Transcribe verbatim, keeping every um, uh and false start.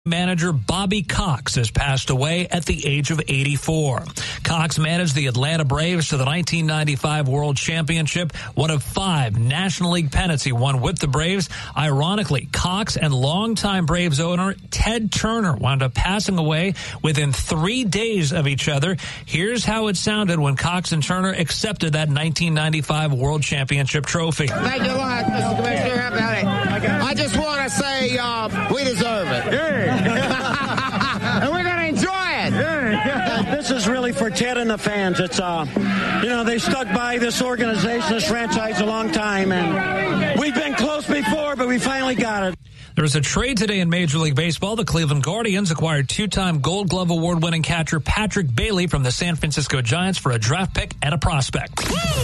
Manager Bobby Cox has passed away at the age of eighty-four. Cox managed the Atlanta Braves to the nineteen ninety-five World Championship, one of five National League pennants he won with the Braves. Ironically, Cox and longtime Braves owner Ted Turner wound up passing away within three days of each other. Here's how it sounded when Cox and Turner accepted that nineteen ninety-five World Championship trophy. Thank you a lot, Mister Commissioner. How about it? I just want to say uh, we deserve it. Yeah. And we're going to enjoy it. Yeah. This is really for Ted and the fans. It's, uh, you know, they stuck by this organization, this franchise a long time, and we've been close before, but we finally got it. There was a trade today in Major League Baseball. The Cleveland Guardians acquired two-time Gold Glove Award-winning catcher Patrick Bailey from the San Francisco Giants for a draft pick and a prospect.